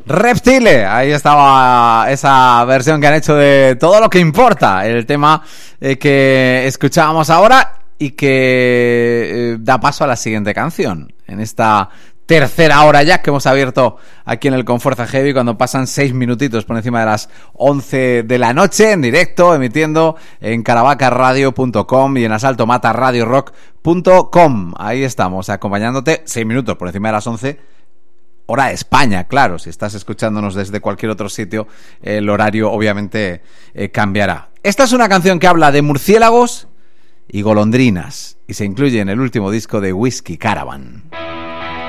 Reptile, ahí estaba esa versión que han hecho de Todo lo que importa, el tema que escuchábamos ahora y que da paso a la siguiente canción, en esta tercera hora ya que hemos abierto aquí en el Conforza Heavy, cuando pasan 6 minutitos por encima de las 11 de la noche, en directo, emitiendo en caravacaradio.com y en asaltomataradiorock.com. Ahí estamos, acompañándote 6 minutos por encima de las 11, hora de España, claro. Si estás escuchándonos desde cualquier otro sitio, el horario obviamente cambiará. Esta es una canción que habla de murciélagos y golondrinas y se incluye en el último disco de Whiskey Caravan.